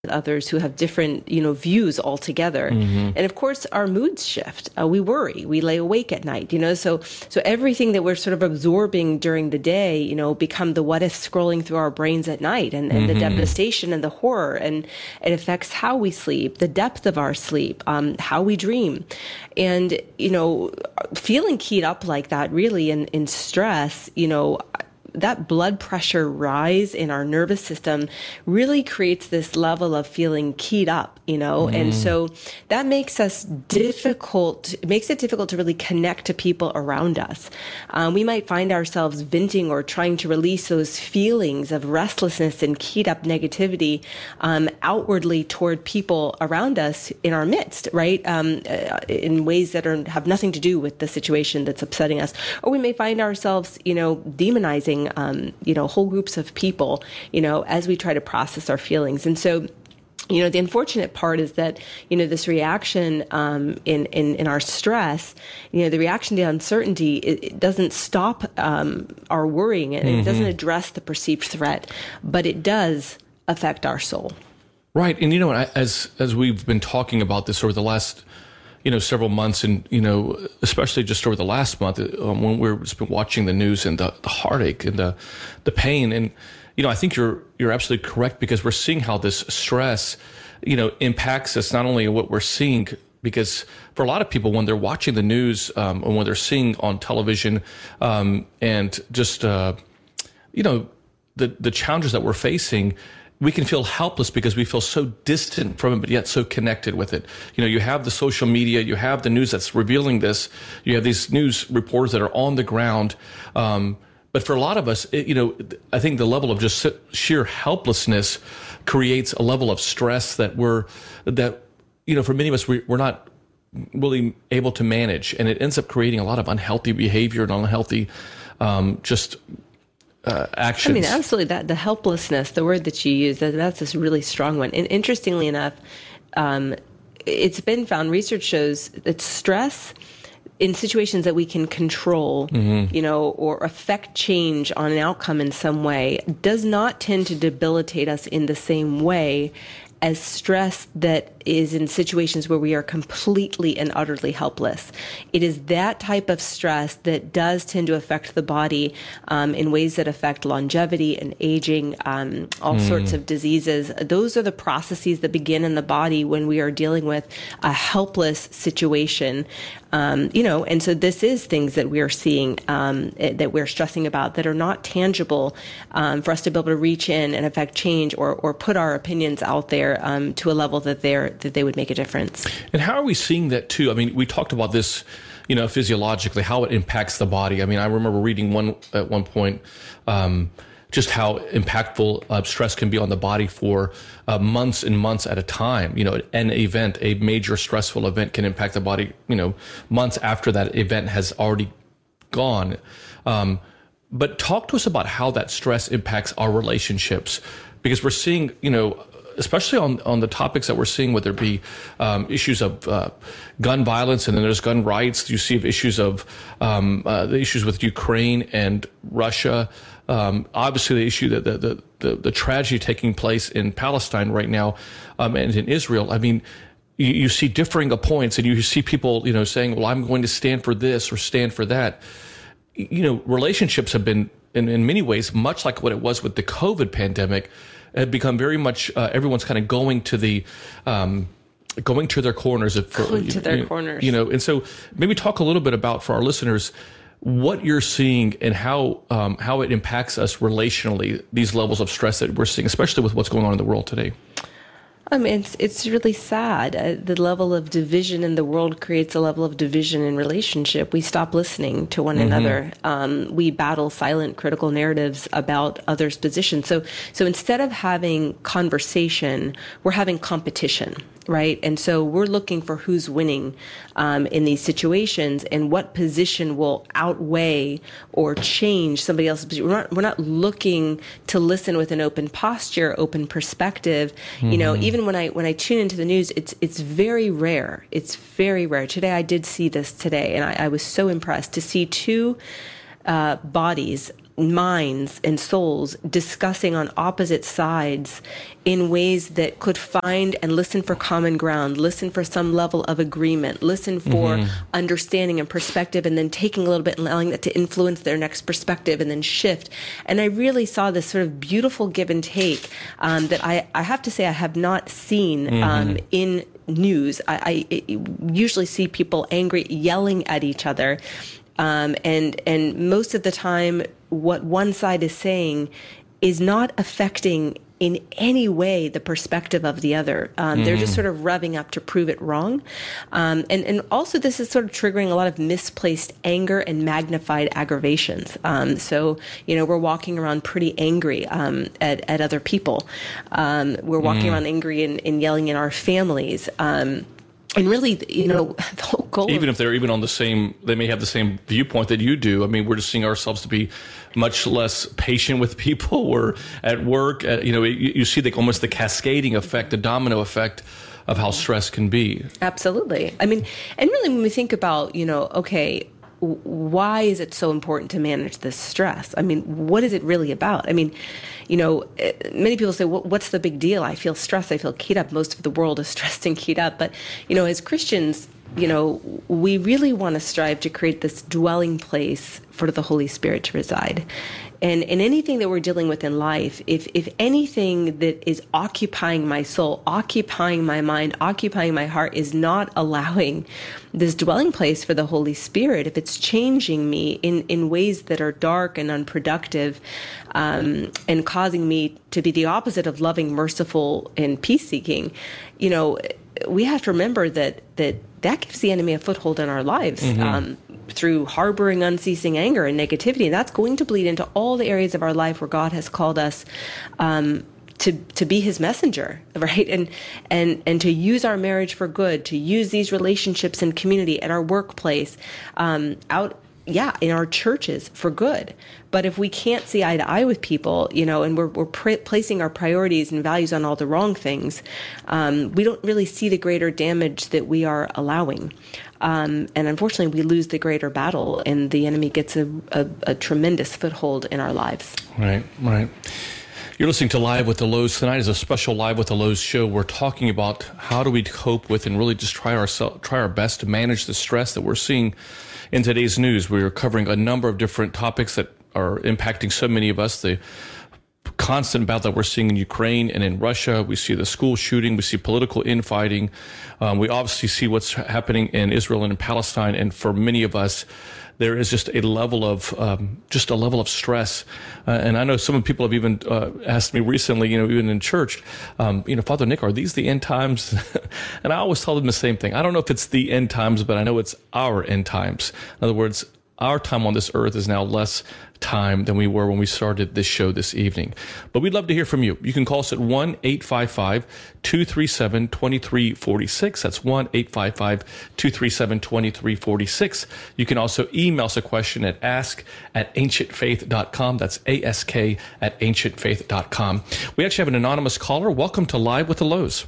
others who have different, views altogether. And of course, our moods shift. We worry. We lay awake at night, so everything that we're sort of absorbing during the day, become the what if scrolling through our brains at night, and the devastation and the horror, and it affects how we sleep, the depth of our sleep, how we dream. And, feeling keyed up like that really in stress, that blood pressure rise in our nervous system really creates this level of feeling keyed up, and so that makes it difficult to really connect to people around us. We might find ourselves venting or trying to release those feelings of restlessness and keyed up negativity outwardly toward people around us in our midst, right? In ways that have nothing to do with the situation that's upsetting us. Or we may find ourselves, demonizing whole groups of people, as we try to process our feelings. And so, the unfortunate part is that, this reaction in our stress, the reaction to uncertainty, it doesn't stop our worrying, and it doesn't address the perceived threat, but it does affect our soul. Right. And, as we've been talking about this over the last several months, and, especially just over the last month, when we've just been watching the news and the heartache and the pain. And, I think you're absolutely correct, because we're seeing how this stress, impacts us, not only in what we're seeing, because for a lot of people, when they're watching the news, and when they're seeing on television, and just, the challenges that we're facing, we can feel helpless because we feel so distant from it, but yet so connected with it. You have the social media, you have the news that's revealing this, you have these news reporters that are on the ground. But for a lot of us, I think the level of just sheer helplessness creates a level of stress that for many of us, we're not really able to manage. And it ends up creating a lot of unhealthy behavior and unhealthy, actions. I mean, absolutely. The helplessness, the word that you use, that's a really strong one. And interestingly enough, it's been found, research shows that stress in situations that we can control, or affect change on an outcome in some way, does not tend to debilitate us in the same way as stress that is in situations where we are completely and utterly helpless. It is that type of stress that does tend to affect the body in ways that affect longevity and aging, all sorts of diseases. Those are the processes that begin in the body when we are dealing with a helpless situation. And so this is things that we are seeing, that we're stressing about, that are not tangible for us to be able to reach in and affect change or put our opinions out there to a level that they would make a difference. And how are we seeing that too? I mean, we talked about this, physiologically, how it impacts the body. I mean, I remember reading at one point, just how impactful stress can be on the body for months and months at a time. A major stressful event can impact the body, months after that event has already gone. But talk to us about how that stress impacts our relationships, because we're seeing, especially on the topics that we're seeing, whether it be issues of gun violence, and then there's gun rights. You see issues of the issues with Ukraine and Russia. Obviously, the issue that the tragedy taking place in Palestine right now, and in Israel. I mean, you see differing points, and you see people, saying, "Well, I'm going to stand for this or stand for that." Relationships have been, in many ways, much like what it was with the COVID pandemic, have become very much, everyone's kind of going to their corners. Corners. And so maybe talk a little bit about, for our listeners, what you're seeing and how it impacts us relationally, these levels of stress that we're seeing, especially with what's going on in the world today. I mean, it's really sad. The level of division in the world creates a level of division in relationship. We stop listening to one another. We battle silent critical narratives about others' positions. So instead of having conversation, we're having competition, right? And so we're looking for who's winning in these situations, and what position will outweigh or change somebody else's position. We're not looking to listen with an open posture, open perspective. Even when I tune into the news, it's very rare. It's very rare. I did see this today, and I was so impressed to see two bodies minds and souls discussing on opposite sides in ways that could find and listen for common ground, listen for some level of agreement, listen for understanding and perspective, and then taking a little bit and allowing that to influence their next perspective and then shift. And I really saw this sort of beautiful give and take that I have to say I have not seen in news. I usually see people angry, yelling at each other. And most of the time, what one side is saying is not affecting in any way the perspective of the other. They're just sort of revving up to prove it wrong. And also this is sort of triggering a lot of misplaced anger and magnified aggravations. So, we're walking around pretty angry at other people. We're walking around angry and yelling in our families. And really, the whole goal. Even if they're even on the same, they may have the same viewpoint that you do. I mean, we're just seeing ourselves to be much less patient with people. Or at work, you see almost the cascading effect, the domino effect of how stress can be. Absolutely. I mean, and really when we think about, okay, why is it so important to manage this stress? I mean, what is it really about? I mean, many people say, what's the big deal? I feel stressed. I feel keyed up. Most of the world is stressed and keyed up. But, as Christians, we really want to strive to create this dwelling place for the Holy Spirit to reside. And in anything that we're dealing with in life, if anything that is occupying my soul, occupying my mind, occupying my heart is not allowing this dwelling place for the Holy Spirit, if it's changing me in ways that are dark and unproductive, and causing me to be the opposite of loving, merciful, and peace-seeking, we have to remember that gives the enemy a foothold in our lives. Through harboring unceasing anger and negativity. And that's going to bleed into all the areas of our life where God has called us to be his messenger, right? And to use our marriage for good, to use these relationships and community at our workplace, in our churches for good. But if we can't see eye to eye with people, and we're placing our priorities and values on all the wrong things, we don't really see the greater damage that we are allowing. And unfortunately, we lose the greater battle, and the enemy gets a tremendous foothold in our lives. Right. You're listening to Live with the Lows. Tonight is a special Live with the Lows show. We're talking about how do we cope with and really just try our best to manage the stress that we're seeing in today's news. We're covering a number of different topics that are impacting so many of us. The constant battle that we're seeing in Ukraine and in Russia. We see the school shooting. We see political infighting. We obviously see what's happening in Israel and in Palestine. And for many of us, there is just a level of stress. And I know some people have even asked me recently, even in church, Father Nick, are these the end times? And I always tell them the same thing. I don't know if it's the end times, but I know it's our end times. In other words, our time on this earth is now less time than we were when we started this show this evening. But we'd love to hear from you. You can call us at 1-855-237-2346. That's 1-855-237-2346. You can also email us a question at ask@ancientfaith.com. That's ask@ancientfaith.com. We actually have an anonymous caller. Welcome to Live with the Lows.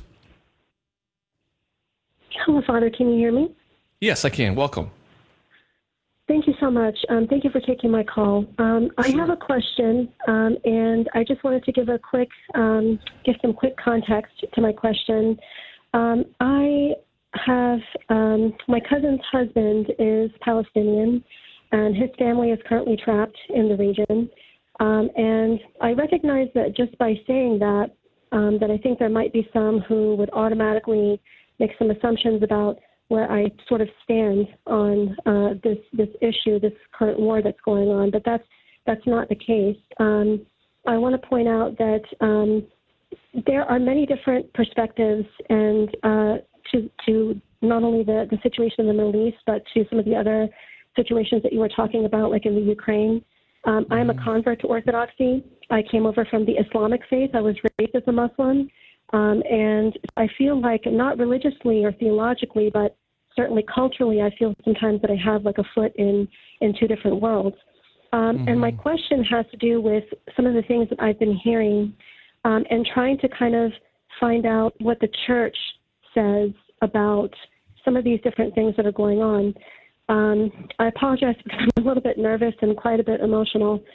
Hello, Father. Can you hear me? Yes, I can. Welcome. Thank you so much. Thank you for taking my call. I have a question, and I just wanted to give some quick context to my question. I have my cousin's husband is Palestinian, and his family is currently trapped in the region. And I recognize that just by saying that I think there might be some who would automatically make some assumptions about where I sort of stand on this issue, this current war that's going on, but that's not the case. I want to point out that there are many different perspectives, and to not only the situation in the Middle East, but to some of the other situations that you were talking about, like in the Ukraine. I am a convert to Orthodoxy. I came over from the Islamic faith. I was raised as a Muslim. And I feel like, not religiously or theologically, but certainly culturally, I feel sometimes that I have like a foot in two different worlds. And my question has to do with some of the things that I've been hearing, and trying to kind of find out what the church says about some of these different things that are going on. I apologize because I'm a little bit nervous and quite a bit emotional.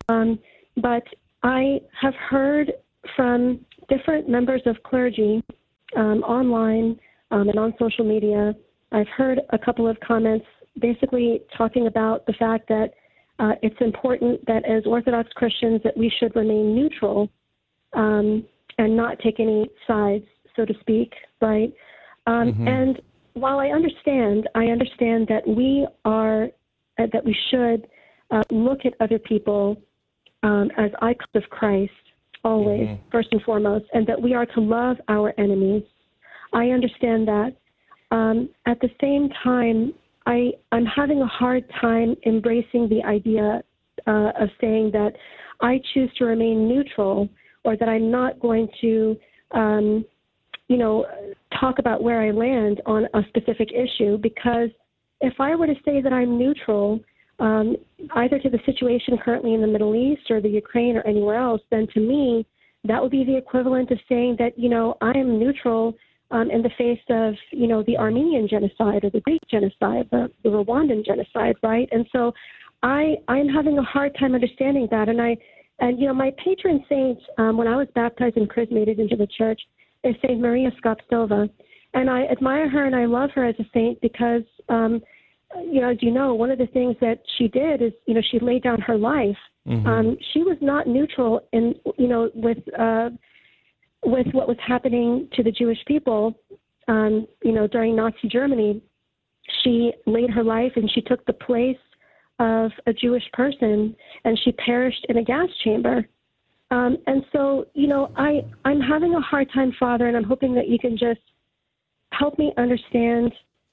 But I have heard from different members of clergy online and on social media. I've heard a couple of comments basically talking about the fact that it's important that as Orthodox Christians that we should remain neutral and not take any sides, so to speak, right? And while I understand that we should look at other people as icons of Christ, always, first and foremost, and that we are to love our enemies. I understand that. At the same time, I'm having a hard time embracing the idea of saying that I choose to remain neutral, or that I'm not going to, talk about where I land on a specific issue, because if I were to say that I'm neutral, either to the situation currently in the Middle East or the Ukraine or anywhere else, then to me, that would be the equivalent of saying that, I am neutral in the face of, the Armenian genocide or the Greek genocide, the Rwandan genocide, right? And so I'm having a hard time understanding that. And my patron saint, when I was baptized and chrismated into the church, is Saint Maria Skopstova. And I admire her and I love her as a saint because, as you know, one of the things that she did is, she laid down her life. She was not neutral in, with what was happening to the Jewish people, during Nazi Germany. She laid her life and she took the place of a Jewish person, and she perished in a gas chamber. And so, I'm having a hard time, Father, and I'm hoping that you can just help me understand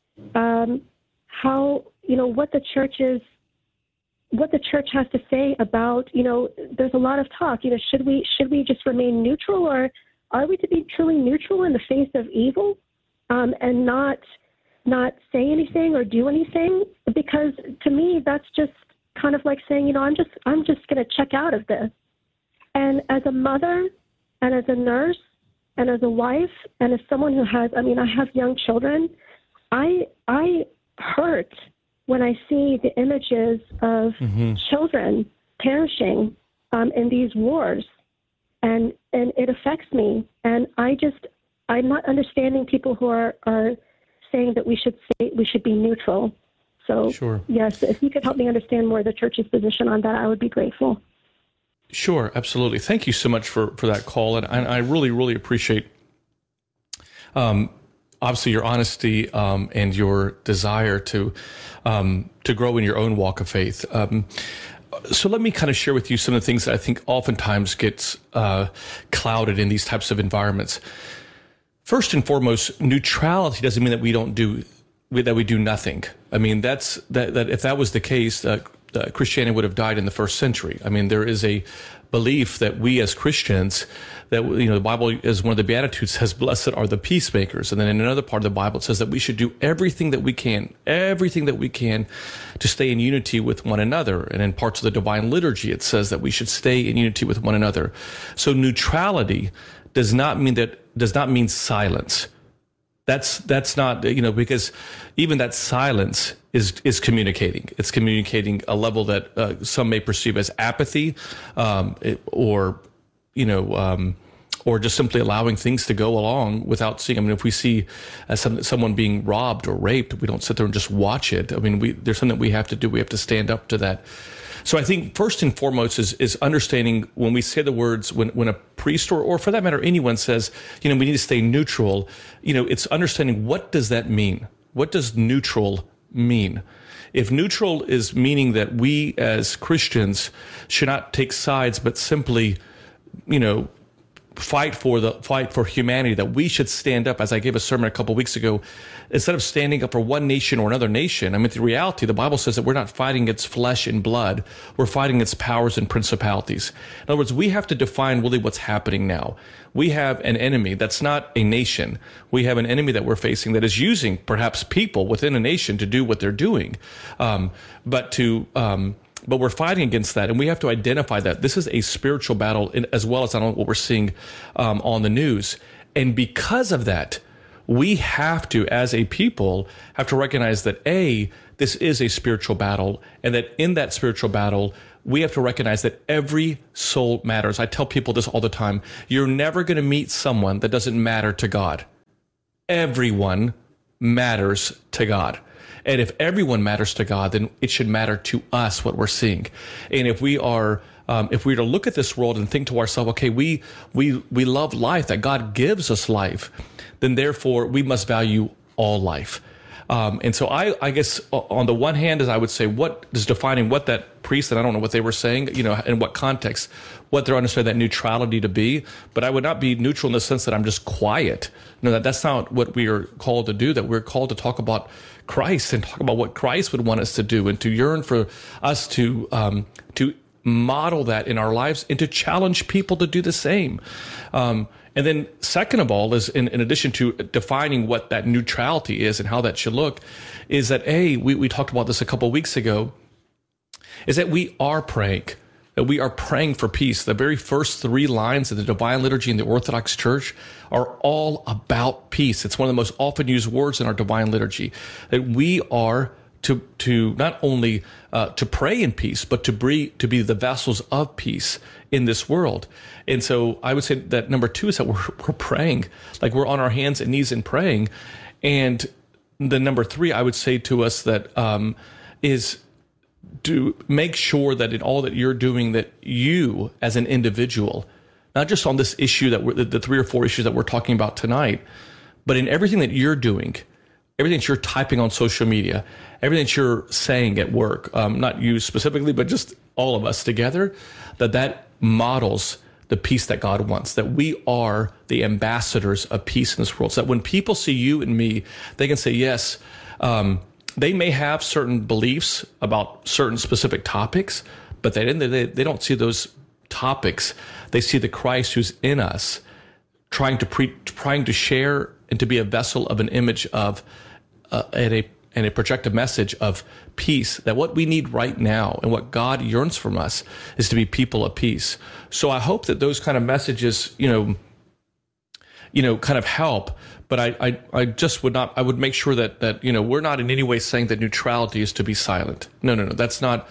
how, what the church has to say about, there's a lot of talk, should we just remain neutral, or are we to be truly neutral in the face of evil, and not say anything or do anything? Because to me, that's just kind of like saying, I'm just going to check out of this. And as a mother and as a nurse and as a wife and as someone who has, I have young children, I hurt when I see the images of children perishing in these wars. And it affects me. And I'm not understanding people who are saying that we should be neutral. So, sure. Yes, if you could help me understand more of the church's position on that, I would be grateful. Sure, absolutely. Thank you so much for that call. And I really, really appreciate, obviously, your honesty and your desire to grow in your own walk of faith. So let me kind of share with you some of the things that I think oftentimes gets clouded in these types of environments. First and foremost, neutrality doesn't mean that we do nothing. That if that was the case, Christianity would have died in the first century. There is a belief that we as Christians, that the Bible is one of the Beatitudes says, "Blessed are the peacemakers," and then in another part of the Bible it says that we should do everything that we can to stay in unity with one another. And in parts of the Divine Liturgy it says that we should stay in unity with one another. So neutrality does not mean silence. That's not, because even that silence is communicating. It's communicating a level that some may perceive as apathy, or just simply allowing things to go along without seeing. If we see someone being robbed or raped, we don't sit there and just watch it. There's something that we have to do. We have to stand up to that. So I think first and foremost is understanding when we say the words, when a priest or for that matter, anyone says, we need to stay neutral, it's understanding, what does that mean? What does neutral mean? If neutral is meaning that we as Christians should not take sides, but simply, fight for humanity, that we should stand up, as I gave a sermon a couple of weeks ago, instead of standing up for one nation or another nation. The reality, the Bible says that we're not fighting against flesh and blood. We're fighting against powers and principalities. In other words, we have to define really what's happening now. We have an enemy that's not a nation. We have an enemy that we're facing that is using perhaps people within a nation to do what they're doing. But we're fighting against that, and we have to identify that this is a spiritual battle, as well as what we're seeing on the news. And because of that, we have to, as a people, have to recognize that this is a spiritual battle, and that in that spiritual battle, we have to recognize that every soul matters. I tell people this all the time. You're never going to meet someone that doesn't matter to God. Everyone matters to God. And if everyone matters to God, then it should matter to us what we're seeing. And if we are to look at this world and think to ourselves, okay, we love life, that God gives us life, then therefore we must value all life. And so I guess on the one hand, as I would say, what is defining what that priest, and I don't know what they were saying, in what context, what they're understanding that neutrality to be, but I would not be neutral in the sense that I'm just quiet. That's not what we are called to do, that we're called to talk about Christ and talk about what Christ would want us to do, and to yearn for us to model that in our lives and to challenge people to do the same. And then second of all is in addition to defining what that neutrality is and how that should look, is that we talked about this a couple of weeks ago, is that we are praying for peace. The very first 3 lines of the Divine Liturgy in the Orthodox Church are all about peace. It's one of the most often used words in our Divine Liturgy, that we are to not only to pray in peace, but to be the vessels of peace in this world. And so I would say that number 2 is that we're praying, like we're on our hands and knees and praying. And the number 3, I would say to us that is to make sure that in all that you're doing, that you as an individual, not just on this issue that the 3 or 4 issues that we're talking about tonight, but in everything that you're doing, everything that you're typing on social media, everything that you're saying at work, not you specifically, but just all of us together, that models the peace that God wants, that we are the ambassadors of peace in this world. So that when people see you and me, they can say, yes, they may have certain beliefs about certain specific topics, but they don't see those topics. They see the Christ who's in us, trying to share and to be a vessel of an image of and a project a message of peace, that what we need right now and what God yearns from us is to be people of peace. So I hope that those kind of messages, kind of help. But I just would not, I would make sure that we're not in any way saying that neutrality is to be silent. No, that's not,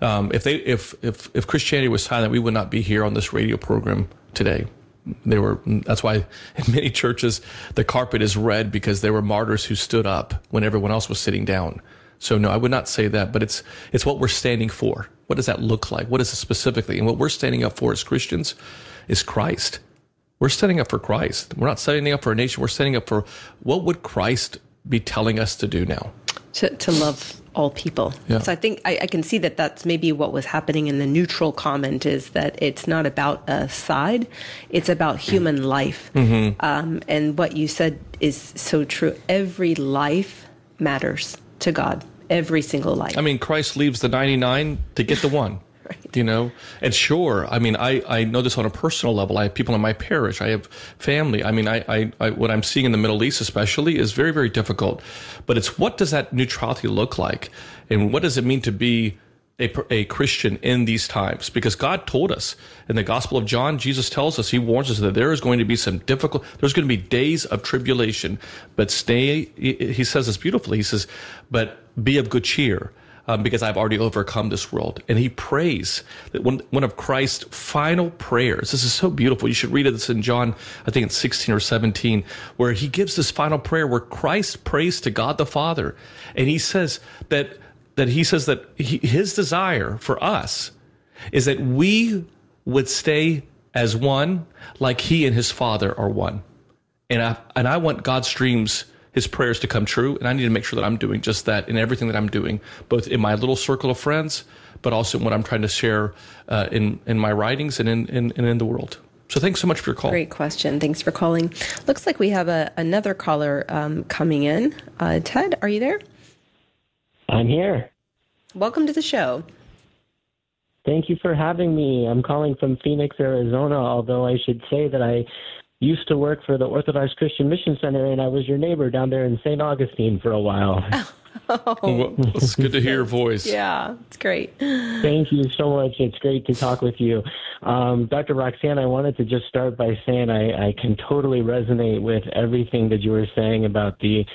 if Christianity was silent, we would not be here on this radio program today. That's why in many churches the carpet is red, because there were martyrs who stood up when everyone else was sitting down. So no, I would not say that, but it's what we're standing for. What does that look like? What is it specifically? And what we're standing up for as Christians is Christ. We're standing up for Christ. We're not standing up for a nation. We're standing up for what would Christ be telling us to do now? To love all people. Yeah. So I think I can see that that's maybe what was happening in the neutral comment, is that it's not about a side, it's about human life. Mm-hmm. And what you said is so true. Every life matters to God. Every single life. I mean, Christ leaves the 99 to get the one. Right. And sure, I mean, I know this on a personal level. I have people in my parish. I have family. I mean, I what I'm seeing in the Middle East especially is very, very difficult. But it's, what does that neutrality look like? And what does it mean to be a Christian in these times? Because God told us in the Gospel of John, Jesus tells us, he warns us that there is going to be there's going to be days of tribulation. But he says this beautifully. He says, but be of good cheer, because I've already overcome this world. And he prays that one of Christ's final prayers, this is so beautiful. You should read it. It's in John, I think it's 16 or 17, where he gives this final prayer where Christ prays to God the Father. And he says that his desire for us is that we would stay as one, like he and his Father are one. And I want God's dreams, his prayers, to come true. And I need to make sure that I'm doing just that in everything that I'm doing, both in my little circle of friends, but also in what I'm trying to share in my writings and in the world. So thanks so much for your call. Great question. Thanks for calling. Looks like we have another caller coming in. Ted, are you there? I'm here. Welcome to the show. Thank you for having me. I'm calling from Phoenix, Arizona, although I should say that I used to work for the Orthodox Christian Mission Center, and I was your neighbor down there in St. Augustine for a while. Well, it's good to hear your voice. Yeah, it's great. Thank you so much. It's great to talk with you. Dr. Roxanne, I wanted to just start by saying I can totally resonate with everything that you were saying about the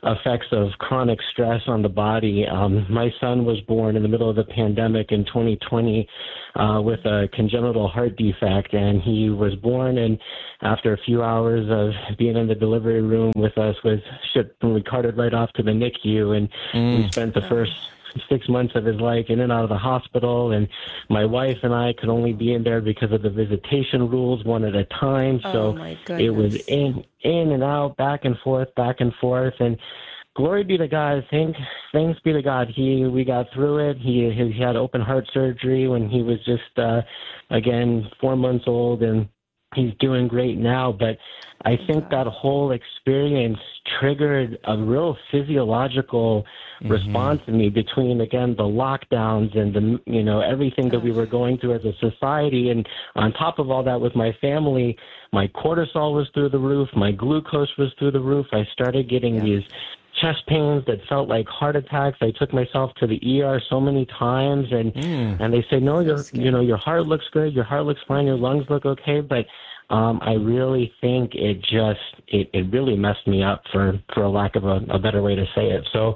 effects of chronic stress on the body. My son was born in the middle of the pandemic in 2020 with a congenital heart defect, and he was born, and after a few hours of being in the delivery room with us, was shipped and we carted right off to the NICU, and we spent the first 6 months of his life in and out of the hospital, and my wife and I could only be in there because of the visitation rules, one at a time. So it was in and out, back and forth, and glory be to God. Thanks be to God. We got through it. He had open heart surgery when he was just again 4 months old, and he's doing great now. But I think that whole experience triggered a real physiological response in me between, again, the lockdowns and everything that we were going through as a society. And on top of all that, with my family, my cortisol was through the roof, my glucose was through the roof. I started getting these chest pains that felt like heart attacks. I took myself to the ER so many times, and they said, no, your heart looks good, your heart looks fine, your lungs look okay, but I really think it really messed me up, for a lack of a better way to say it. So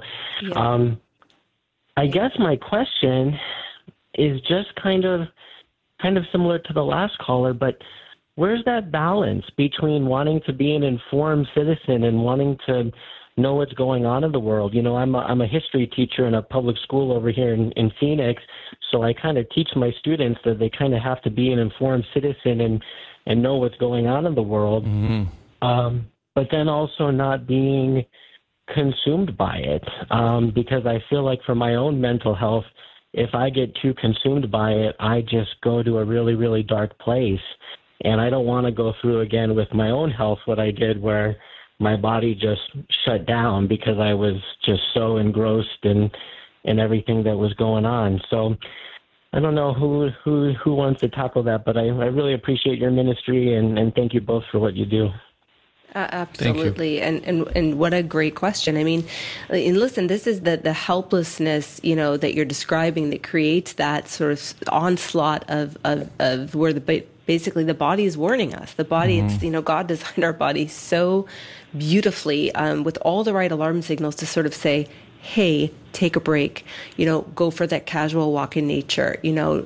I guess my question is just kind of similar to the last caller, but where's that balance between wanting to be an informed citizen and wanting to know what's going on in the world? I'm a history teacher in a public school over here in Phoenix, so I kind of teach my students that they kind of have to be an informed citizen and know what's going on in the world, but then also not being consumed by it, because I feel like for my own mental health, if I get too consumed by it, I just go to a really, really dark place, and I don't want to go through again with my own health what I did, where my body just shut down because I was just so engrossed in everything that was going on. So I don't know who wants to tackle that, but I really appreciate your ministry, and thank you both for what you do. Absolutely. And what a great question. I mean, listen, this is the helplessness, that you're describing that creates that sort of onslaught of where basically the body is warning us. The body, it's, God designed our body so beautifully, with all the right alarm signals to sort of say, hey, take a break, go for that casual walk in nature,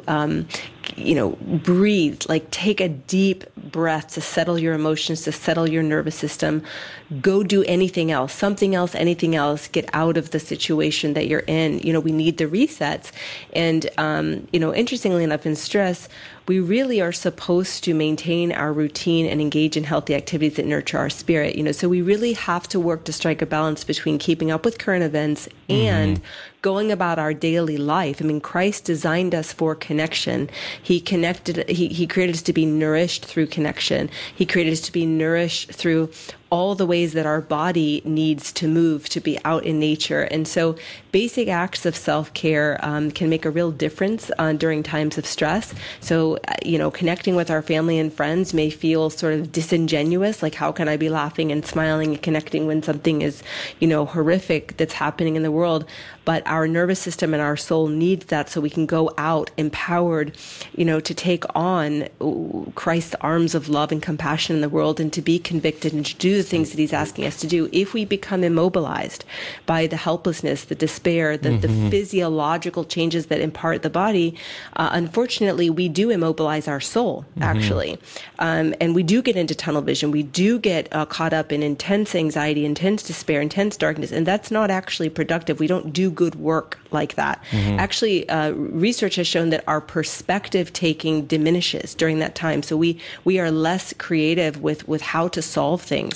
breathe, like take a deep breath to settle your emotions, to settle your nervous system, go do anything else, something else, anything else, get out of the situation that you're in. We need the resets. And, interestingly enough, in stress, we really are supposed to maintain our routine and engage in healthy activities that nurture our spirit. So we really have to work to strike a balance between keeping up with current events and going about our daily life. I mean, Christ designed us for connection. He created us to be nourished through connection. He created us to be nourished through all the ways that our body needs to move, to be out in nature. And so basic acts of self-care can make a real difference during times of stress. So, connecting with our family and friends may feel sort of disingenuous, like how can I be laughing and smiling and connecting when something is, horrific that's happening in the world? But our nervous system and our soul needs that so we can go out empowered, to take on Christ's arms of love and compassion in the world, and to be convicted and to do the things that he's asking us to do. If we become immobilized by the helplessness, the despair, the physiological changes that impart the body, unfortunately, we do immobilize our soul, actually. And we do get into tunnel vision. We do get caught up in intense anxiety, intense despair, intense darkness, and that's not actually productive. We don't do good work like that. Actually, research has shown that our perspective taking diminishes during that time. So we are less creative with how to solve things.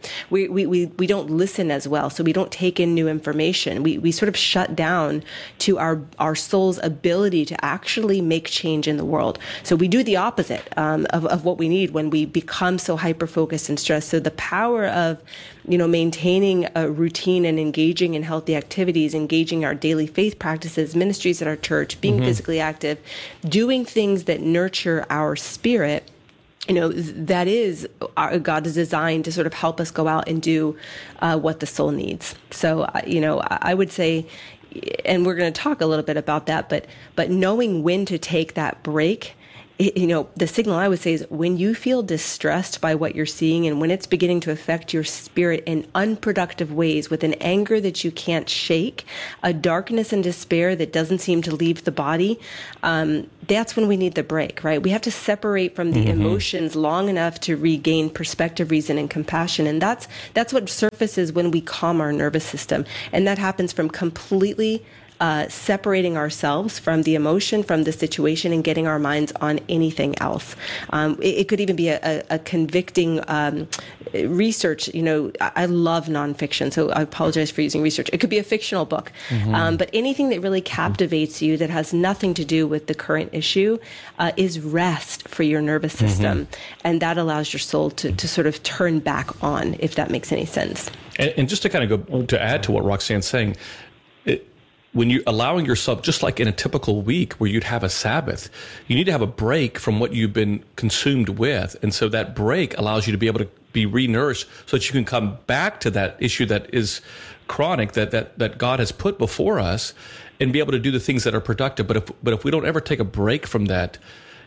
We don't listen as well. So we don't take in new information. We sort of shut down to our soul's ability to actually make change in the world. So we do the opposite of what we need when we become so hyper-focused and stressed. So the power of maintaining a routine and engaging in healthy activities, engaging our daily faith practices, ministries at our church, being physically active, doing things that nurture our spirit, that is God is designed to sort of help us go out and do what the soul needs. So, I would say, and we're going to talk a little bit about that, but knowing when to take that break the signal I would say is when you feel distressed by what you're seeing and when it's beginning to affect your spirit in unproductive ways with an anger that you can't shake, a darkness and despair that doesn't seem to leave the body, that's when we need the break, right? We have to separate from the emotions long enough to regain perspective, reason, and compassion. And that's what surfaces when we calm our nervous system. And that happens from completely separating ourselves from the emotion, from the situation, and getting our minds on anything else. It could even be a convicting research. I love nonfiction, so I apologize for using research. It could be a fictional book, but anything that really captivates you that has nothing to do with the current issue is rest for your nervous system, and that allows your soul to sort of turn back on, if that makes any sense. And just to kind of go to add to what Roxanne's saying, when you're allowing yourself, just like in a typical week where you'd have a Sabbath, you need to have a break from what you've been consumed with. And so that break allows you to be able to be renourished so that you can come back to that issue that is chronic, that God has put before us, and be able to do the things that are productive. But if we don't ever take a break from that,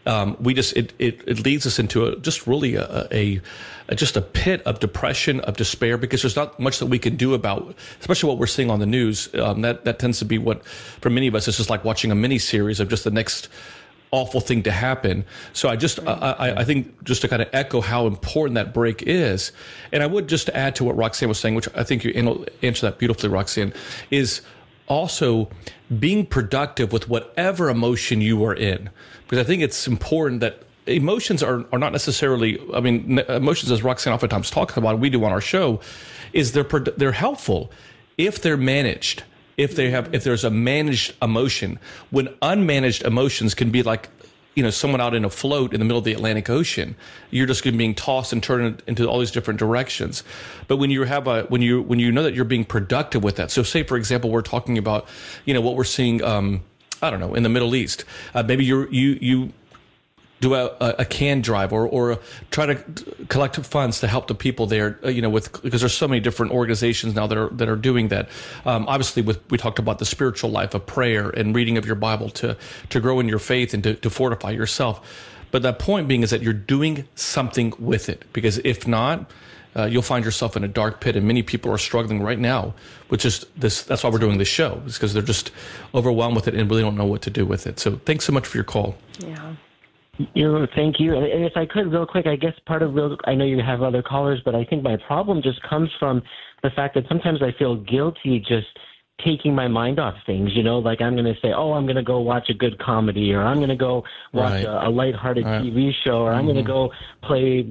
it leads us into just a pit of depression, of despair, because there's not much that we can do about, especially what we're seeing on the news. That tends to be what, for many of us, it's just like watching a mini series of just the next awful thing to happen. So I think just to kind of echo how important that break is, and I would just add to what Roxanne was saying, which I think you answered that beautifully, Roxanne, is also being productive with whatever emotion you are in. Because I think it's important that emotions are not necessarily, emotions, as Roxanne oftentimes talks about, we do on our show, is they're helpful if they're managed, if there's a managed emotion. When unmanaged emotions can be like, someone out in a float in the middle of the Atlantic Ocean, you're just being tossed and turned into all these different directions. But when you know that you're being productive with that. So say, for example, we're talking about, what we're seeing, in the Middle East. Maybe you do a can drive or try to collect funds to help the people there, because there's so many different organizations now that are doing that. Obviously, we talked about the spiritual life of prayer and reading of your Bible to grow in your faith and to fortify yourself. But that point being is that you're doing something with it, because if not, you'll find yourself in a dark pit, and many people are struggling right now with just this. That's why we're doing this show, is because they're just overwhelmed with it and really don't know what to do with it. So thanks so much for your call. Yeah. Thank you. And if I could, real quick, I guess I know you have other callers, but I think my problem just comes from the fact that sometimes I feel guilty just taking my mind off things, like I'm going to say, I'm going to go watch a good comedy, or I'm going to go watch a lighthearted TV show, or I'm going to go play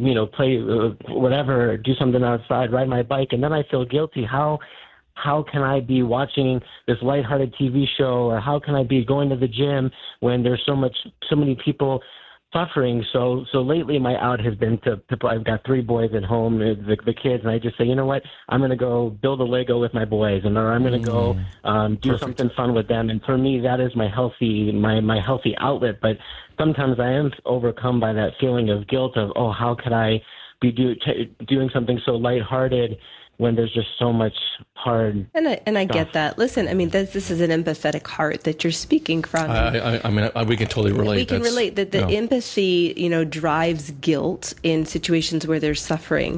whatever, do something outside, ride my bike. And then I feel guilty. How can I be watching this lighthearted TV show, or how can I be going to the gym when there's so many people suffering? So lately my out has been to I've got 3 boys at home, the kids, and I just say, you know what, I'm going to go build a Lego with my boys, or I'm going to go do something fun with them. And for me, that is my healthy outlet. But sometimes I am overcome by that feeling of guilt of, how could I be doing something so lighthearted when there's just so much hard and I stuff. Get that. Listen, this is an empathetic heart that you're speaking from. We can totally relate. We can relate that the empathy, drives guilt in situations where there's suffering.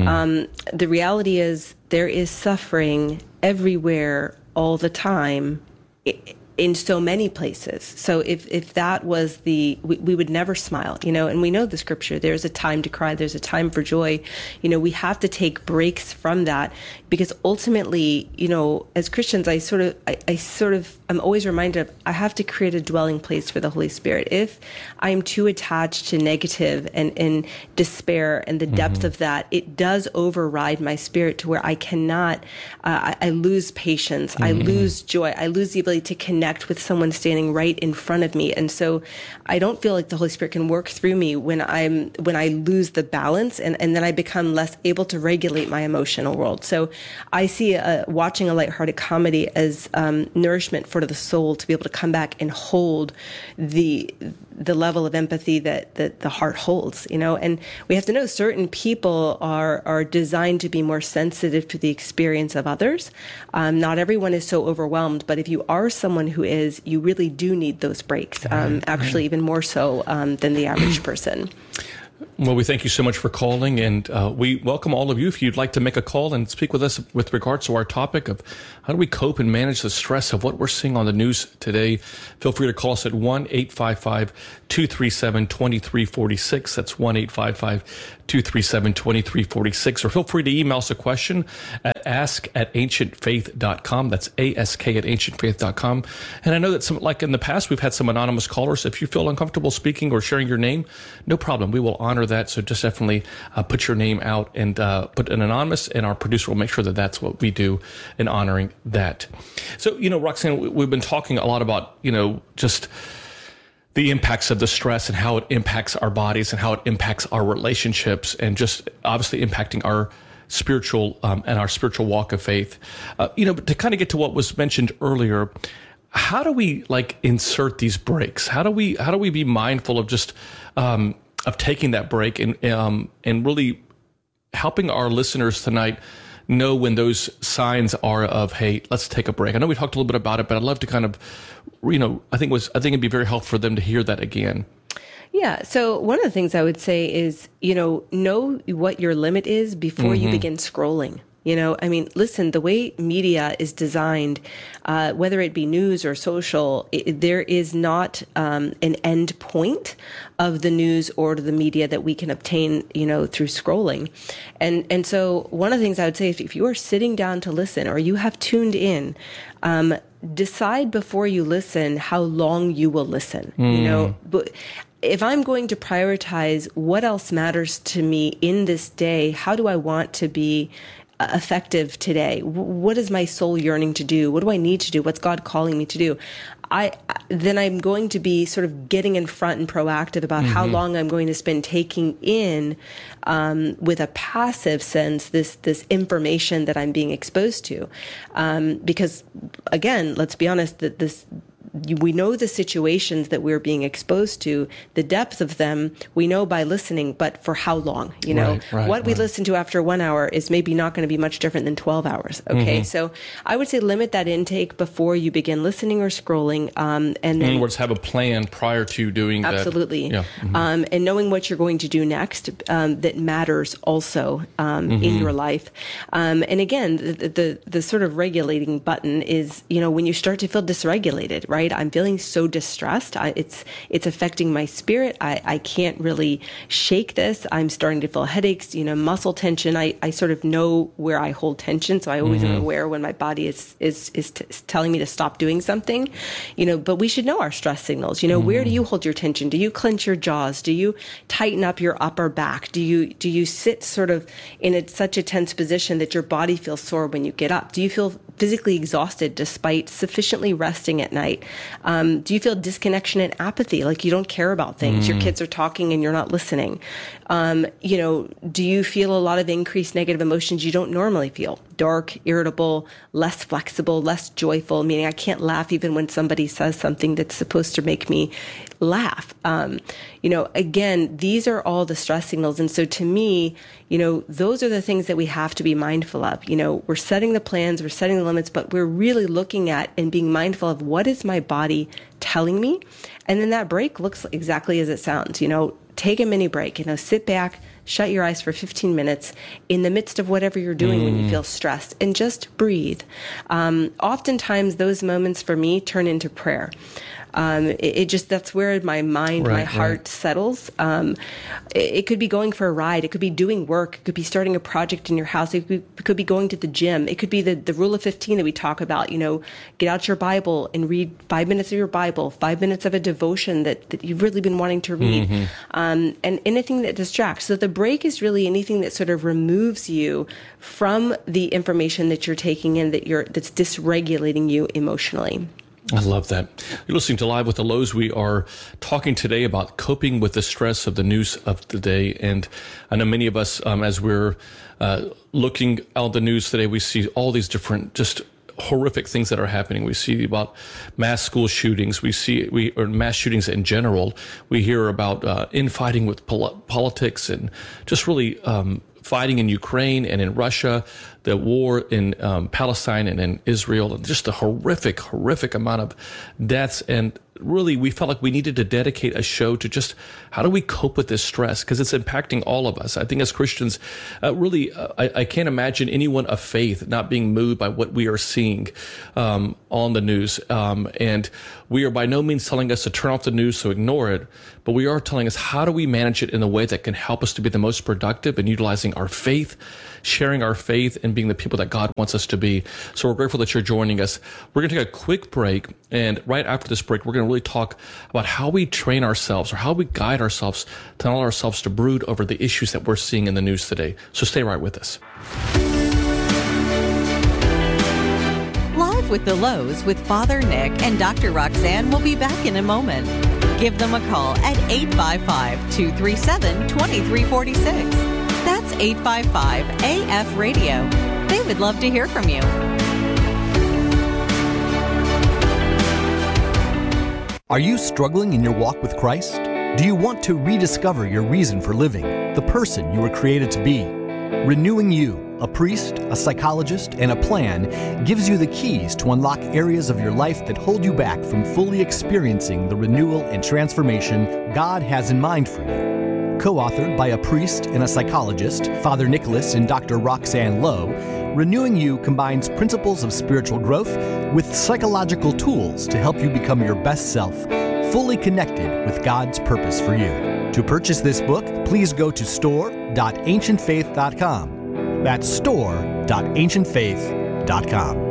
The reality is there is suffering everywhere all the time, in so many places. So if that was we would never smile, and we know the scripture, there's a time to cry, there's a time for joy. We have to take breaks from that, because ultimately, as Christians, I'm always reminded of, I have to create a dwelling place for the Holy Spirit. If I'm too attached to negative and despair and the depth of that, it does override my spirit to where I cannot, I lose patience, I lose joy, I lose the ability to connect with someone standing right in front of me. And so I don't feel like the Holy Spirit can work through me when I lose the balance, and then I become less able to regulate my emotional world. So I see watching a lighthearted comedy as nourishment for the soul, to be able to come back and hold the level of empathy that the heart holds, and we have to know certain people are designed to be more sensitive to the experience of others. Not everyone is so overwhelmed, but if you are someone who is, you really do need those breaks, actually even more so than the average person. Well, we thank you so much for calling, and we welcome all of you. If you'd like to make a call and speak with us with regards to our topic of how do we cope and manage the stress of what we're seeing on the news today, feel free to call us at 1-855-237-2346. That's 1-855-237-2346. Or feel free to email us a question at ask@ancientfaith.com. That's ask@ancientfaith.com. And I know that like in the past, we've had some anonymous callers. If you feel uncomfortable speaking or sharing your name, no problem. We will honor that. So just definitely put your name out and put an anonymous, and our producer will make sure that that's what we do in honoring that. So, Roxanne, we've been talking a lot about, just the impacts of the stress and how it impacts our bodies and how it impacts our relationships, and just obviously impacting our spiritual and our spiritual walk of faith. But to kind of get to what was mentioned earlier, how do we insert these breaks? How do we be mindful of just of taking that break and really helping our listeners tonight know when those signs are of, hey, let's take a break? I know we talked a little bit about it, but I'd love to kind of, I think it'd be very helpful for them to hear that again. Yeah. So one of the things I would say is, know what your limit is before you begin scrolling. Listen, the way media is designed, whether it be news or social, there is not an end point of the news or the media that we can obtain, through scrolling. And so one of the things I would say is, if you are sitting down to listen or you have tuned in, decide before you listen how long you will listen. But if I'm going to prioritize what else matters to me in this day, how do I want to be effective today? What is my soul yearning to do? What do I need to do? What's God calling me to do? Then I'm going to be sort of getting in front and proactive about how long I'm going to spend taking in, with a passive sense, this information that I'm being exposed to. Because again, let's be honest, that we know the situations that we're being exposed to, the depth of them, we know by listening, but for how long? What we listen to after 1 hour is maybe not going to be much different than 12 hours. Okay. So I would say limit that intake before you begin listening or scrolling. And then, in other words, have a plan prior to doing that. Absolutely. Yeah. And knowing what you're going to do next, that matters also, in your life. And again, the sort of regulating button is, when you start to feel dysregulated, right? I'm feeling so distressed. It's affecting my spirit. I can't really shake this. I'm starting to feel headaches, muscle tension. I sort of know where I hold tension. So I always am aware when my body is telling me to stop doing something, but we should know our stress signals. Where do you hold your tension? Do you clench your jaws? Do you tighten up your upper back? Do you sit sort of in such a tense position that your body feels sore when you get up? Do you feel physically exhausted despite sufficiently resting at night? Do you feel disconnection and apathy, like you don't care about things? Your kids are talking and you're not listening. Do you feel a lot of increased negative emotions you don't normally feel? Dark, irritable, less flexible, less joyful, meaning I can't laugh even when somebody says something that's supposed to make me laugh. Again, these are all the stress signals. And so to me, those are the things that we have to be mindful of. We're setting the plans, we're setting the limits, but we're really looking at and being mindful of what is my body telling me. And then that break looks exactly as it sounds. Take a mini break, sit back, shut your eyes for 15 minutes in the midst of whatever you're doing when you feel stressed, and just breathe. Oftentimes those moments for me turn into prayer. That's where my mind, my heart settles. It could be going for a ride. It could be doing work. It could be starting a project in your house. It could be going to the gym. It could be the rule of 15 that we talk about, get out your Bible and read 5 minutes of your Bible, 5 minutes of a devotion that you've really been wanting to read, and anything that distracts. So the break is really anything that sort of removes you from the information that you're taking in that's dysregulating you emotionally. I love that. You're listening to Live with the Lows. We are talking today about coping with the stress of the news of the day. And I know many of us, as we're looking at the news today, we see all these different just horrific things that are happening. We see about mass school shootings. Or mass shootings in general. We hear about infighting with politics and just really fighting in Ukraine and in Russia, the war in Palestine and in Israel, and just the horrific amount of deaths. And really, we felt like we needed to dedicate a show to just how do we cope with this stress, because it's impacting all of us. I think as Christians, I can't imagine anyone of faith not being moved by what we are seeing on the news. And we are by no means telling us to turn off the news, so ignore it, but we are telling us how do we manage it in a way that can help us to be the most productive in utilizing our faith, sharing our faith, and being the people that God wants us to be. So we're grateful that you're joining us. We're going to take a quick break, and right after this break, we're going to really talk about how we train ourselves or how we guide ourselves to allow ourselves to brood over the issues that we're seeing in the news today. So stay right with us. Live with the Lows with Father Nick and Dr. Roxanne will be back in a moment. Give them a call at 855-237-2346. That's 855-AF-RADIO. They would love to hear from you. Are you struggling in your walk with Christ? Do you want to rediscover your reason for living, the person you were created to be? Renewing You, a priest, a psychologist, and a plan gives you the keys to unlock areas of your life that hold you back from fully experiencing the renewal and transformation God has in mind for you. Co-authored by a priest and a psychologist, Father Nicholas and Dr. Roxanne Lowe, Renewing You combines principles of spiritual growth with psychological tools to help you become your best self, fully connected with God's purpose for you. To purchase this book, please go to store.ancientfaith.com. That's store.ancientfaith.com.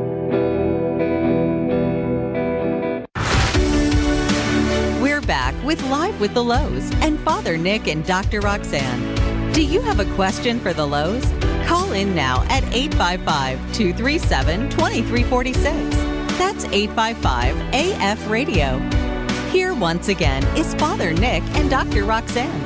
Back with Live with the Lows and Father Nick and Dr. Roxanne. Do you have a question for the Lows? Call in now at 855-237-2346. That's 855-AF-RADIO. Here once again is Father Nick and Dr. Roxanne.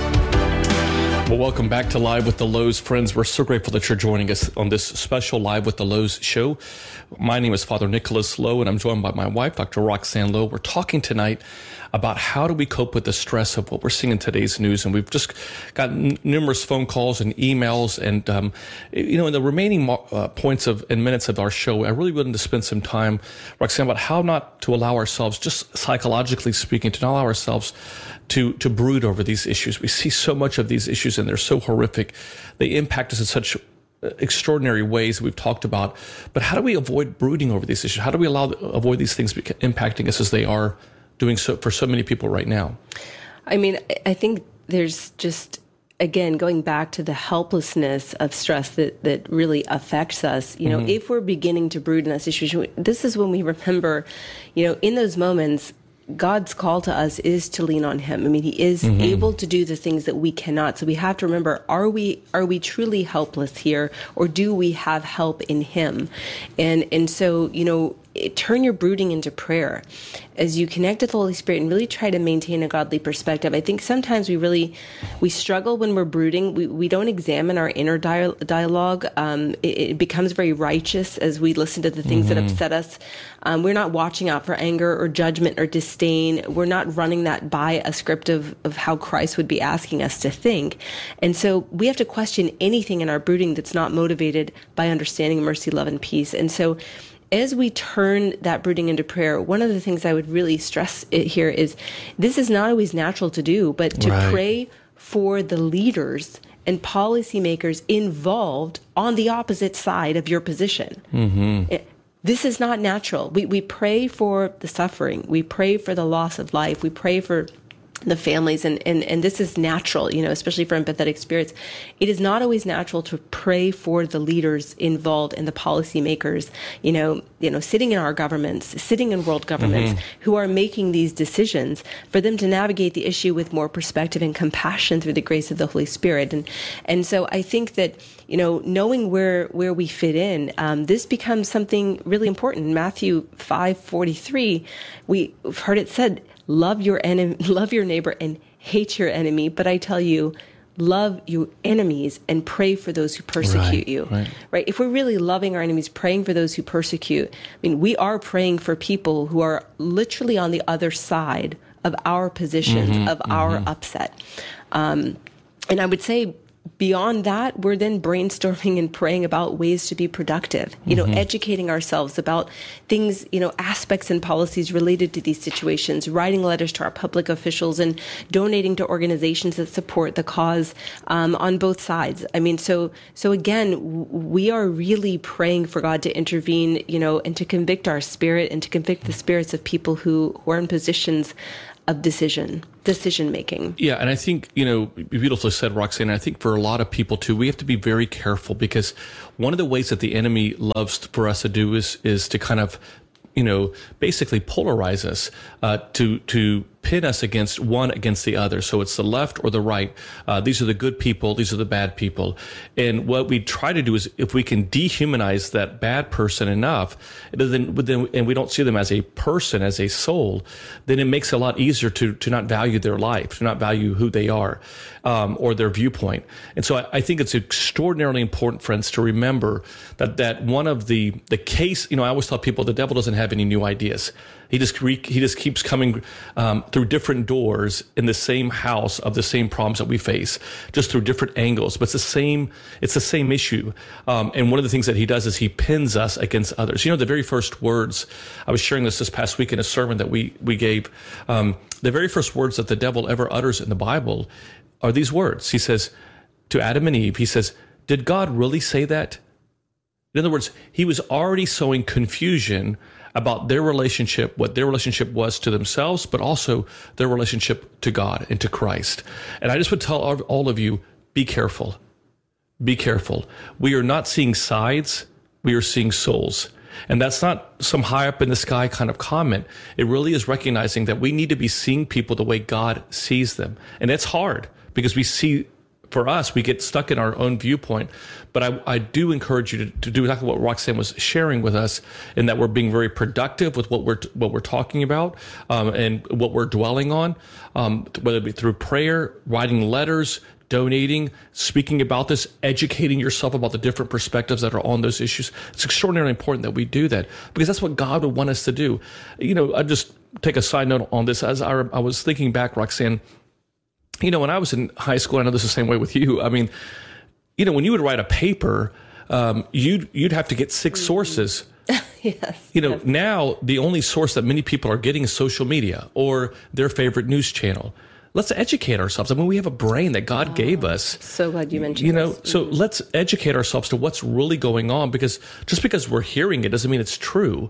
Well, welcome back to Live with the Lows, friends. We're so grateful that you're joining us on this special Live with the Lows show. My name is Father Nicholas Lowe, and I'm joined by my wife, Dr. Roxanne Lowe. We're talking tonight about how do we cope with the stress of what we're seeing in today's news. And we've just got numerous phone calls and emails. And, in the remaining points and minutes of our show, I really wanted to spend some time, Roxanne, about how not to allow ourselves, just psychologically speaking, to not allow ourselves to brood over these issues. We see so much of these issues, and they're so horrific. They impact us in such extraordinary ways that we've talked about. But how do we avoid brooding over these issues? How do we avoid these things impacting us as they are doing so for so many people right now? I mean, I think there's just, again, going back to the helplessness of stress that really affects us. If we're beginning to brood in this issue, this is when we remember, in those moments, God's call to us is to lean on Him. I mean, He is able to do the things that we cannot. So we have to remember, are we truly helpless here, or do we have help in Him? And so, turn your brooding into prayer as you connect with the Holy Spirit and really try to maintain a godly perspective. I think sometimes we struggle when we're brooding. We don't examine our inner dialogue. It becomes very righteous as we listen to the things that upset us. We're not watching out for anger or judgment or disdain. We're not running that by a script of how Christ would be asking us to think. And so we have to question anything in our brooding that's not motivated by understanding, mercy, love, and peace. And so as we turn that brooding into prayer, one of the things I would really stress here is this is not always natural to do, but to pray for the leaders and policymakers involved on the opposite side of your position. This is not natural. We pray for the suffering. We pray for the loss of life. We pray for the families, and this is natural, especially for empathetic spirits. It is not always natural to pray for the leaders involved and the policymakers, sitting in our governments, sitting in world governments, who are making these decisions, for them to navigate the issue with more perspective and compassion through the grace of the Holy Spirit. And so I think that, knowing where we fit in, this becomes something really important. In Matthew 5:43, we've heard it said, love your neighbor and hate your enemy. But I tell you, love your enemies and pray for those who persecute you. Right? If we're really loving our enemies, praying for those who persecute, we are praying for people who are literally on the other side of our positions, of our upset. And I would say, beyond that, we're then brainstorming and praying about ways to be productive, educating ourselves about things, aspects and policies related to these situations, writing letters to our public officials and donating to organizations that support the cause on both sides. I mean, so again, we are really praying for God to intervene, and to convict our spirit and to convict the spirits of people who are in positions of decision making. Yeah, and I think, you beautifully said, Roxanne, I think for a lot of people too, we have to be very careful, because one of the ways that the enemy loves for us to do is to kind of, basically polarize us, to pit us against the other. So it's the left or the right. These are the good people. These are the bad people. And what we try to do is, if we can dehumanize that bad person enough, then and we don't see them as a person, as a soul, then it makes it a lot easier to not value their life, to not value who they are, or their viewpoint. And so I think it's extraordinarily important, friends, to remember that one of the case, I always tell people the devil doesn't have any new ideas. He just keeps coming through different doors in the same house of the same problems that we face, just through different angles. But it's the same issue. And one of the things that he does is he pins us against others. The very first words, I was sharing this past week in a sermon that we gave. The very first words that the devil ever utters in the Bible are these words. He says to Adam and Eve, he says, "Did God really say that?" In other words, he was already sowing confusion about their relationship, what their relationship was to themselves, but also their relationship to God and to Christ. And I just would tell all of you, be careful. Be careful. We are not seeing sides. We are seeing souls. And that's not some high up in the sky kind of comment. It really is recognizing that we need to be seeing people the way God sees them. And it's hard, because for us, we get stuck in our own viewpoint. But I do encourage you to do exactly what Roxanne was sharing with us, in that we're being very productive with what we're talking about, and what we're dwelling on, whether it be through prayer, writing letters, donating, speaking about this, educating yourself about the different perspectives that are on those issues. It's extraordinarily important that we do that, because that's what God would want us to do. I just take a side note on this. As I was thinking back, Roxanne, when I was in high school, I know this is the same way with you. I mean, when you would write a paper, you'd have to get 6 sources. Yes. Yes. Now the only source that many people are getting is social media or their favorite news channel. Let's educate ourselves. I mean, we have a brain that God gave us. So glad you mentioned this. So let's educate ourselves to what's really going on, because just because we're hearing it doesn't mean it's true.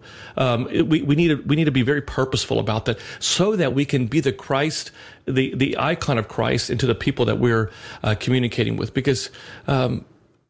We need to be very purposeful about that, so that we can be the Christ, the icon of Christ, into the people that we're communicating with. Because I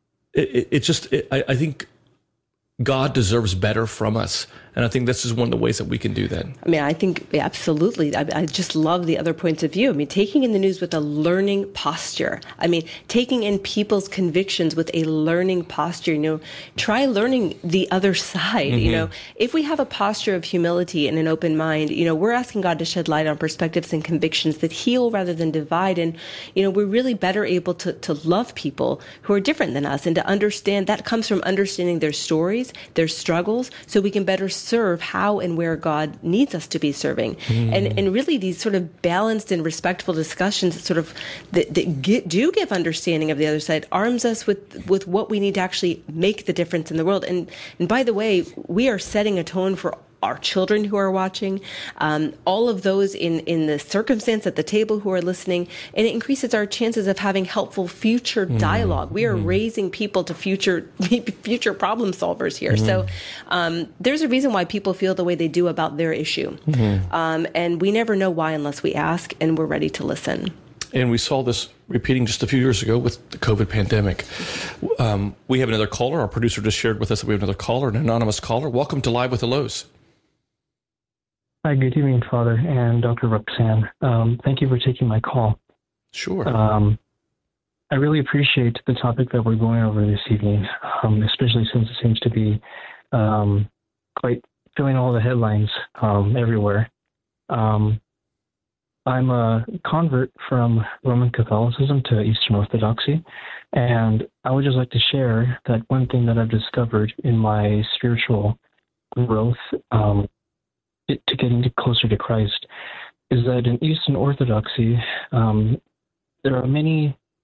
think God deserves better from us. And I think this is one of the ways that we can do that. I mean, I think absolutely. I just love the other points of view. I mean, taking in the news with a learning posture. I mean, taking in people's convictions with a learning posture. Try learning the other side. Mm-hmm. If we have a posture of humility and an open mind, we're asking God to shed light on perspectives and convictions that heal rather than divide. And, we're really better able to love people who are different than us, and to understand that comes from understanding their stories, their struggles, so we can better serve how and where God needs us to be serving. And really these sort of balanced and respectful discussions that do give understanding of the other side, arms us with what we need to actually make the difference in the world. And by the way, we are setting a tone for our children who are watching, all of those in the circumstance at the table who are listening, and it increases our chances of having helpful future dialogue. We are raising people to future problem solvers here. So there's a reason why people feel the way they do about their issue. And we never know why unless we ask and we're ready to listen. And we saw this repeating just a few years ago with the COVID pandemic. We have another caller. Our producer just shared with us that we have another caller, an anonymous caller. Welcome to Live with the Lows. Hi, good evening, Father and Dr. Roxanne. Thank you for taking my call. Sure. I really appreciate the topic that we're going over this evening, especially since it seems to be quite filling all the headlines everywhere. I'm a convert from Roman Catholicism to Eastern Orthodoxy, and I would just like to share that one thing that I've discovered in my spiritual growth to getting closer to Christ is that in Eastern Orthodoxy, there are many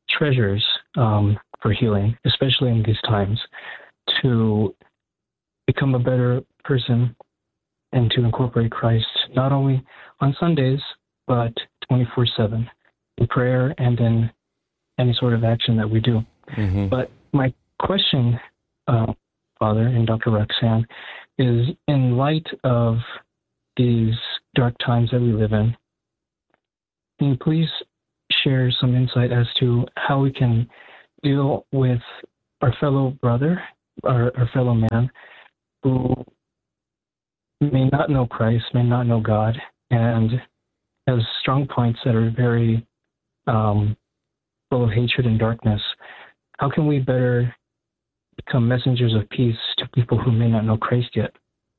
treasures for healing, especially in these times, to become a better person and to incorporate Christ not only on Sundays, but 24/7 in prayer and in any sort of action that we do. Mm-hmm. But my question, Father and Dr. Roxanne, is in light of these dark times that we live in, can you please share some insight as to how we can deal with our fellow brother, our fellow man, who may not know Christ, may not know God, and has strong points that are very full of hatred and darkness? How can we better become messengers of peace to people who may not know Christ yet?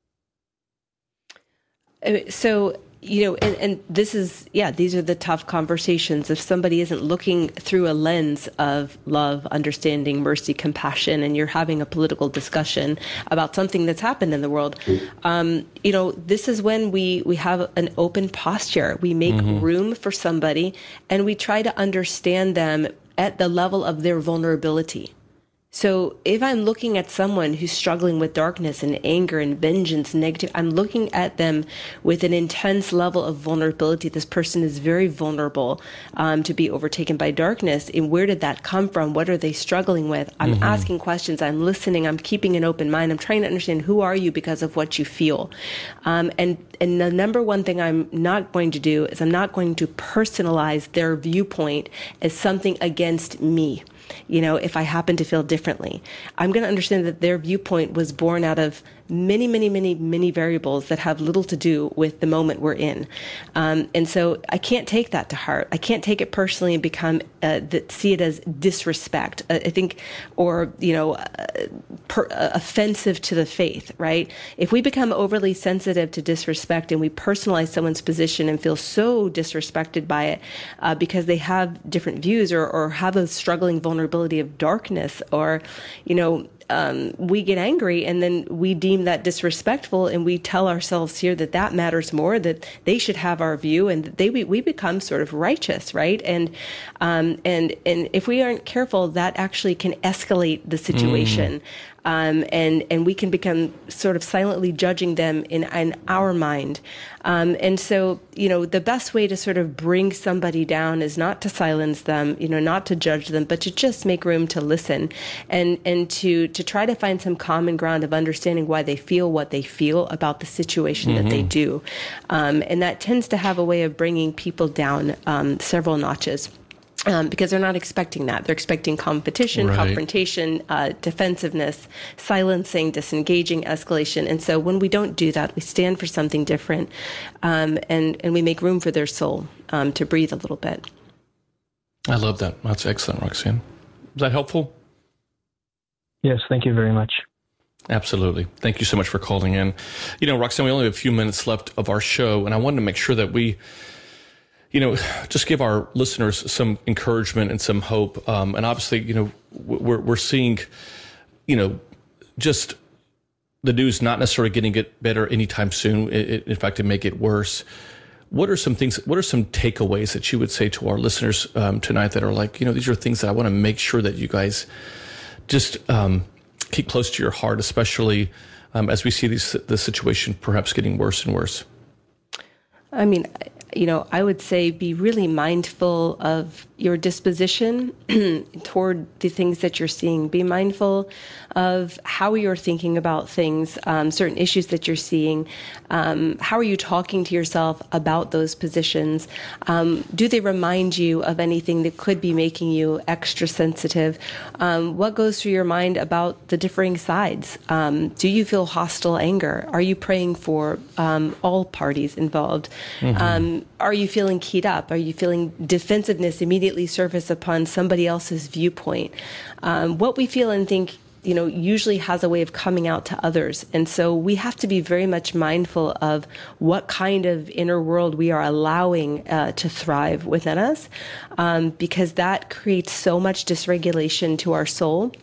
So, and this is, these are the tough conversations. If somebody isn't looking through a lens of love, understanding, mercy, compassion, and you're having a political discussion about something that's happened in the world, this is when we have an open posture. We make room for somebody, and we try to understand them at the level of their vulnerability. So if I'm looking at someone who's struggling with darkness and anger and vengeance, negative, I'm looking at them with an intense level of vulnerability. This person is very vulnerable to be overtaken by darkness. And where did that come from? What are they struggling with? I'm asking questions. I'm listening. I'm keeping an open mind. I'm trying to understand, who are you because of what you feel? And the number one thing I'm not going to do is I'm not going to personalize their viewpoint as something against me. If I happen to feel differently, I'm going to understand that their viewpoint was born out of many, many, many, many variables that have little to do with the moment we're in. And so I can't take that to heart. I can't take it personally and see it as disrespect, I think, or, offensive to the faith, right? If we become overly sensitive to disrespect and we personalize someone's position and feel so disrespected by it because they have different views or have a struggling vulnerability of darkness, or, we get angry and then we deem that disrespectful, and we tell ourselves here that matters more, that they should have our view, and that we become sort of righteous, right? And if we aren't careful, that actually can escalate the situation. And we can become sort of silently judging them in our mind. And so, the best way to sort of bring somebody down is not to silence them, not to judge them, but to just make room to listen and to try to find some common ground of understanding why they feel what they feel about the situation that they do. And that tends to have a way of bringing people down several notches. Because they're not expecting that. They're expecting competition, confrontation, defensiveness, silencing, disengaging, escalation. And so when we don't do that, we stand for something different, and we make room for their soul to breathe a little bit. I love that. That's excellent, Roxanne. Is that helpful? Yes, thank you very much. Absolutely. Thank you so much for calling in. Roxanne, we only have a few minutes left of our show, and I wanted to make sure that we just give our listeners some encouragement and some hope. And obviously, we're seeing, just the news not necessarily getting it better anytime soon. In fact, it may get worse. What are some takeaways that you would say to our listeners tonight that are like, these are things that I want to make sure that you guys just keep close to your heart, especially as we see the situation perhaps getting worse and worse? I mean, I would say be really mindful of your disposition toward the things that you're seeing. Be mindful of how you're thinking about things, certain issues that you're seeing. How are you talking to yourself about those positions? Do they remind you of anything that could be making you extra sensitive? What goes through your mind about the differing sides? Do you feel hostile anger? Are you praying for all parties involved? Are you feeling keyed up? Are you feeling defensiveness immediately surface upon somebody else's viewpoint? What we feel and think, usually has a way of coming out to others. And so we have to be very much mindful of what kind of inner world we are allowing to thrive within us, because that creates so much dysregulation to our soul.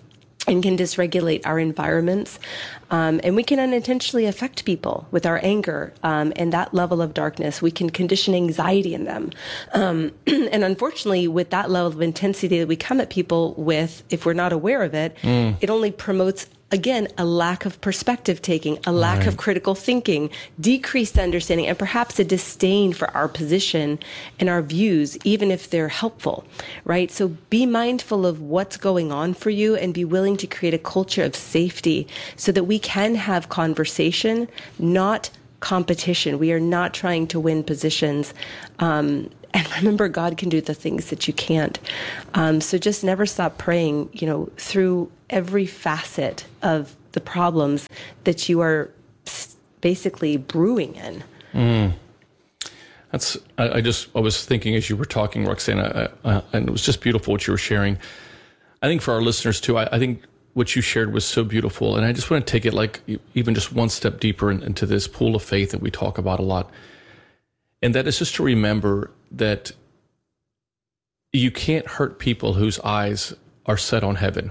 and can dysregulate our environments. And we can unintentionally affect people with our anger and that level of darkness. We can condition anxiety in them. And unfortunately, with that level of intensity that we come at people with, if we're not aware of it, it only promotes, again, a lack of perspective taking, a lack of critical thinking, decreased understanding, and perhaps a disdain for our position and our views, even if they're helpful, right? So be mindful of what's going on for you and be willing to create a culture of safety so that we can have conversation, not competition. We are not trying to win positions. And remember, God can do the things that you can't. So just never stop praying, through every facet of the problems that you are basically brewing in. I was thinking as you were talking, Roxanne, and it was just beautiful what you were sharing. I think for our listeners too, I think what you shared was so beautiful. And I just want to take it like even just one step deeper into this pool of faith that we talk about a lot. And that is just to remember that you can't hurt people whose eyes are set on heaven.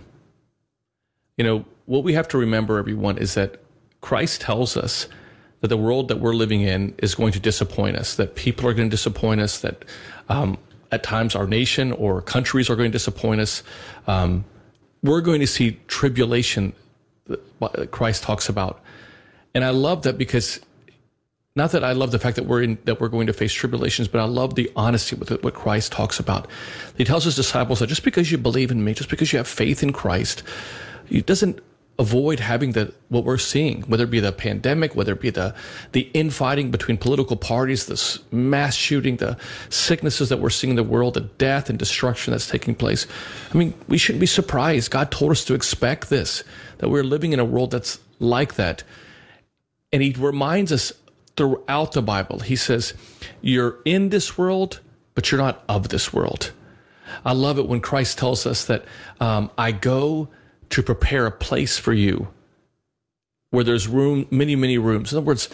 What we have to remember, everyone, is that Christ tells us that the world that we're living in is going to disappoint us, that people are going to disappoint us, that at times our nation or countries are going to disappoint us. We're going to see tribulation that Christ talks about. And I love that because not that I love the fact that we're going to face tribulations, but I love the honesty with what Christ talks about. He tells his disciples that just because you believe in me, just because you have faith in Christ, it doesn't avoid having what we're seeing, whether it be the pandemic, whether it be the infighting between political parties, this mass shooting, the sicknesses that we're seeing in the world, the death and destruction that's taking place. I mean, we shouldn't be surprised. God told us to expect this, that we're living in a world that's like that. And he reminds us throughout the Bible. He says, you're in this world, but you're not of this world. I love it when Christ tells us that I go to prepare a place for you where there's room, many, many rooms. In other words,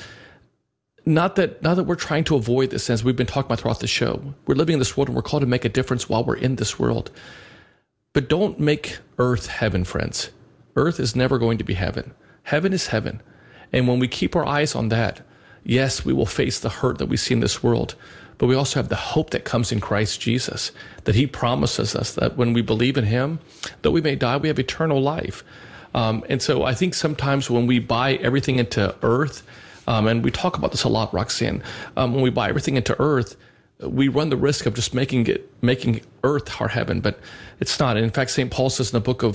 not that we're trying to avoid this, as we've been talking about throughout the show. We're living in this world and we're called to make a difference while we're in this world. But don't make earth heaven, friends. Earth is never going to be heaven. Heaven is heaven. And when we keep our eyes on that, yes, we will face the hurt that we see in this world, but we also have the hope that comes in Christ Jesus, that he promises us that when we believe in him, though we may die, we have eternal life. And so I think sometimes when we buy everything into earth, and we talk about this a lot, Roxanne, when we buy everything into earth, we run the risk of just making earth our heaven, but it's not. And in fact, St. Paul says in the book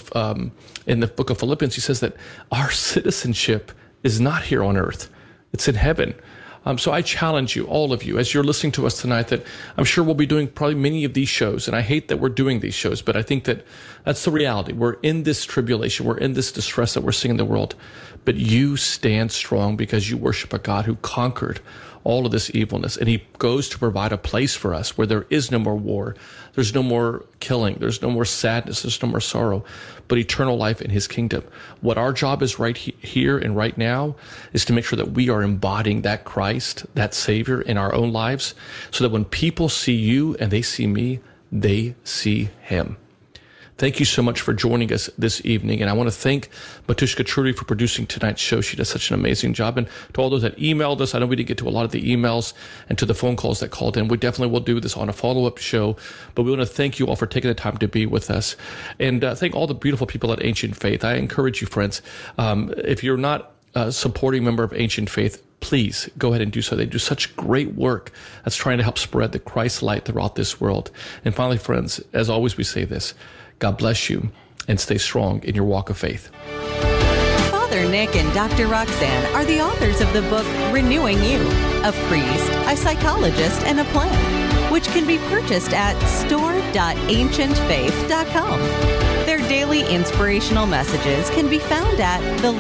of Philippians, he says that our citizenship is not here on earth. It's in heaven. So I challenge you, all of you, as you're listening to us tonight, that I'm sure we'll be doing probably many of these shows. And I hate that we're doing these shows, but I think that that's the reality. We're in this tribulation. We're in this distress that we're seeing in the world. But you stand strong because you worship a God who conquered all of this evilness. And he goes to provide a place for us where there is no more war. There's no more killing. There's no more sadness. There's no more sorrow, but eternal life in his kingdom. What our job is right here and right now is to make sure that we are embodying that Christ, that Savior in our own lives, so that when people see you and they see me, they see him. Thank you so much for joining us this evening. And I want to thank Matushka Trudy for producing tonight's show. She does such an amazing job. And to all those that emailed us, I know we didn't get to a lot of the emails and to the phone calls that called in. We definitely will do this on a follow-up show. But we want to thank you all for taking the time to be with us. And thank all the beautiful people at Ancient Faith. I encourage you, friends, if you're not a supporting member of Ancient Faith, please go ahead and do so. They do such great work that's trying to help spread the Christ light throughout this world. And finally, friends, as always, we say this. God bless you and stay strong in your walk of faith. Father Nick and Dr. Roxanne are the authors of the book Renewing You, a priest, a psychologist, and a plan, which can be purchased at store.ancientfaith.com. Their daily inspirational messages can be found at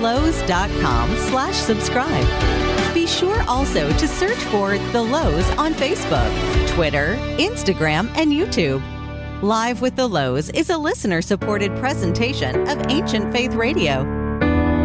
thelowe's.com/subscribe. Be sure also to search for The Lowe's on Facebook, Twitter, Instagram, and YouTube. Live with the Lowe's is a listener-supported presentation of Ancient Faith Radio.